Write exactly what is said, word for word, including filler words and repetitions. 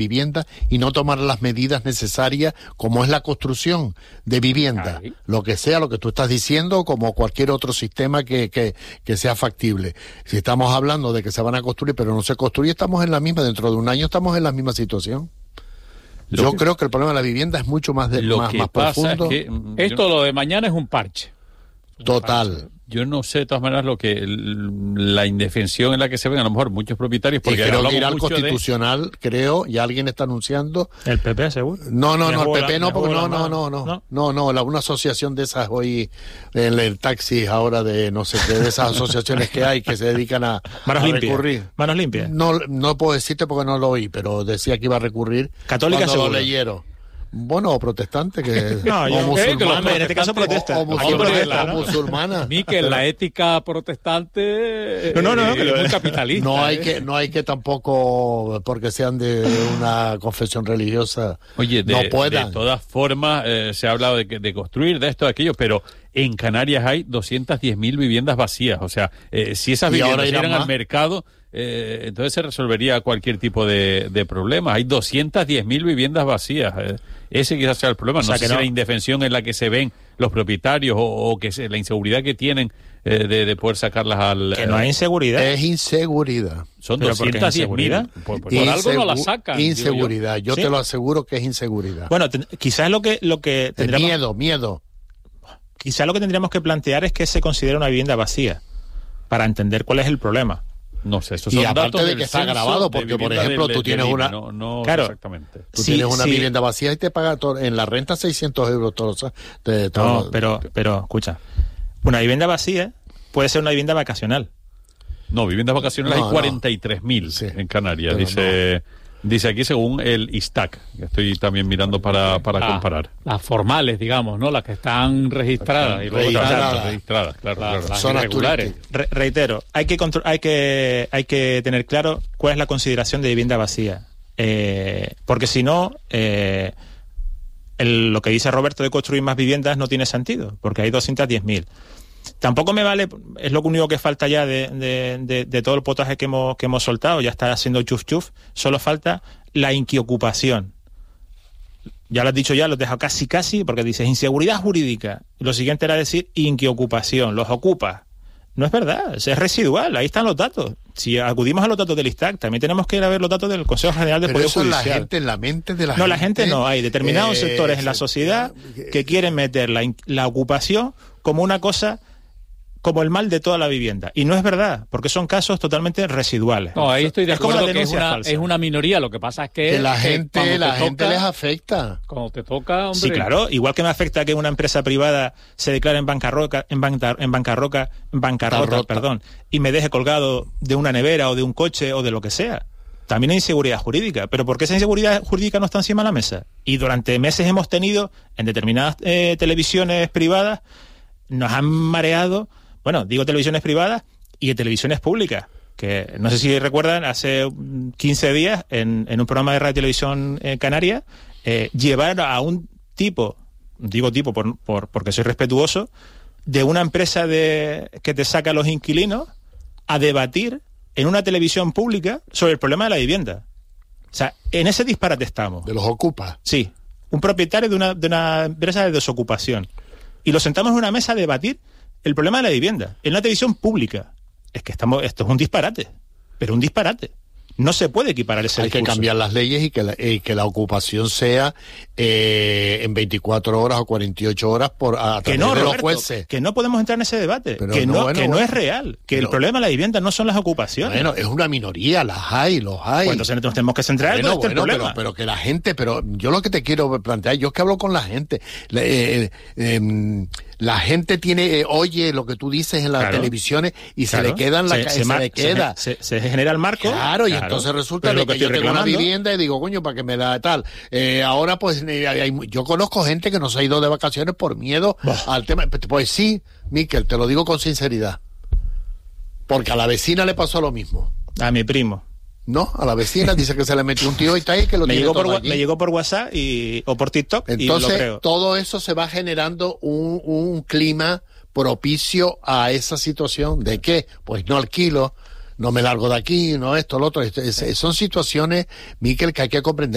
vivienda y no tomar las medidas necesarias como es la construcción de vivienda, Ay. lo que sea, lo que tú estás diciendo, como cualquier otro sistema que, que, que sea factible. Si estamos hablando de que se van a construir pero no se construye, estamos en la misma, dentro de un año estamos en la misma situación. Lo yo que, creo que el problema de la vivienda es mucho más, de, lo más, que más pasa profundo. Es que, Esto, lo de mañana, es un parche. Un Total. Parche. Yo no sé, de todas maneras, lo que la indefensión en la que se ven a lo mejor muchos propietarios, porque y creo que irá al mucho Constitucional, de... creo, y alguien está anunciando. ¿El P P, seguro? No, no, me no, el P P la, no, porque no, no, no, no, no, no, no, la, una asociación de esas hoy en el taxi ahora de no sé qué, de esas asociaciones que hay que se dedican a, Manos a limpias. recurrir. Manos limpias. No, no puedo decirte porque no lo oí, pero decía que iba a recurrir. Católica cuando seguro. Lo leyeron. Bueno, o protestante, que no, yo, o musulmana, en este caso protesta. O, o musulmana, o musulmana. Miquel, la ética protestante no, no, no, eh, que lo, es muy capitalista. No hay ¿eh? que, no hay que tampoco, porque sean de una confesión religiosa, Oye, de, no puedan. De todas formas, eh, se ha hablado de, de construir, de esto, de aquello, pero en Canarias hay doscientas diez mil viviendas vacías. O sea, eh, si esas viviendas irán al mercado, eh, entonces se resolvería cualquier tipo de, de problema. Hay doscientas diez mil viviendas vacías. Eh, ese quizás sea el problema. No o sea, sé si no. la indefensión en la que se ven los propietarios o, o que se, la inseguridad que tienen eh, de, de poder sacarlas al... Que no hay inseguridad. Es inseguridad. Son doscientas diez mil. Por, por, por algo no la sacan. Inseguridad. Yo, yo ¿Sí? te lo aseguro que es inseguridad. Bueno, ten, quizás lo que, lo que tendríamos... Miedo, miedo. Quizás lo que tendríamos que plantear es que se considere una vivienda vacía para entender cuál es el problema. No sé, esos son y aparte datos de que está grabado, porque por ejemplo del, tú tienes del una... No, no claro, exactamente. Tú sí, tienes una sí. vivienda vacía y te paga todo, en la renta seiscientos euros todos. De, todo. No, pero, pero escucha, una vivienda vacía puede ser una vivienda vacacional. No, viviendas vacacionales no, hay cuarenta y tres mil no. sí, en Canarias, dice... No. Dice aquí según el ISTAC, que estoy también mirando para, para ah, comparar. Las formales, digamos, ¿no? Las que están registradas. Y registradas, registradas, claro, la, claro. Las Son irregulares. Re reitero, hay que, hay, que, hay que tener claro cuál es la consideración de vivienda vacía. Eh, porque si no, eh, el, lo que dice Roberto de construir más viviendas no tiene sentido, porque hay doscientas diez mil. Tampoco me vale, es lo único que falta ya de, de, de, de todo el potaje que hemos, que hemos soltado, ya está haciendo chuf chuf, solo falta la inquiocupación. Ya lo has dicho ya, lo he dejado casi casi, porque dices inseguridad jurídica. Lo siguiente era decir inquiocupación, los ocupa. No es verdad, es residual, ahí están los datos. Si acudimos a los datos del ISTAC, también tenemos que ir a ver los datos del Consejo General de Pero Poder eso Judicial. Es la gente, en la mente de la no, gente. la gente no, hay determinados eh, sectores en la sociedad eh, que quieren meter la, la ocupación como una cosa, como el mal de toda la vivienda. Y no es verdad, porque son casos totalmente residuales. No, ahí estoy de es como acuerdo la que es una, es una minoría. Lo que pasa es que... Que la que gente, la gente toca, les afecta. Cuando te toca, hombre... Sí, claro. Igual que me afecta que una empresa privada se declare en bancarrota, en, banca, en bancarrota, en bancarrota, Tarrota. perdón, y me deje colgado de una nevera o de un coche o de lo que sea. También hay inseguridad jurídica. ¿Pero por qué esa inseguridad jurídica no está encima de la mesa? Y durante meses hemos tenido, en determinadas eh, televisiones privadas, nos han mareado... Bueno, digo televisiones privadas y en televisiones públicas, que no sé si recuerdan, hace quince días en, en un programa de radio y televisión eh, canaria, eh, llevaron a un tipo, digo tipo por, por, porque soy respetuoso, de una empresa de que te saca a los inquilinos a debatir en una televisión pública sobre el problema de la vivienda. O sea, en ese disparate estamos. ¿De los ocupa? Sí, un propietario de una, de una empresa de desocupación. Y lo sentamos en una mesa a debatir el problema de la vivienda, en una televisión pública. Es que estamos, esto es un disparate, pero un disparate. No se puede equiparar ese Hay discurso. que cambiar las leyes y que la, y que la ocupación sea eh, en veinticuatro horas o cuarenta y ocho horas por a que través no, de Roberto, los jueces. Que no podemos entrar en ese debate. Pero que no, no, bueno, que no bueno, es real. Que pero, el problema de la vivienda no son las ocupaciones. Bueno, es una minoría, las hay, los hay. Pues entonces nos tenemos que centrar en bueno, este bueno, problema. Pero, pero que la gente, pero yo lo que te quiero plantear, yo es que hablo con la gente. Eh, eh, eh, la gente tiene, eh, oye lo que tú dices en las claro, televisiones y claro, se le quedan la se, se, se, se le queda. Se, se, se genera el marco. Claro, y claro, entonces resulta que, que yo tengo una vivienda y digo, coño, para que me da tal. Eh, ahora, pues, eh, hay, yo conozco gente que no se ha ido de vacaciones por miedo bah. al tema. Pues sí, Miquel, te lo digo con sinceridad. Porque a la vecina le pasó lo mismo. A mi primo. No, a la vecina dice que se le metió un tío y está ahí que lo me tiene llegó todo por allí. Me llegó por WhatsApp y, o por TikTok. Entonces, y lo creo. todo eso se va generando un, un clima propicio a esa situación. ¿De qué? Pues no alquilo, no me largo de aquí, no esto, lo otro. Son situaciones, Miquel, que hay que comprender.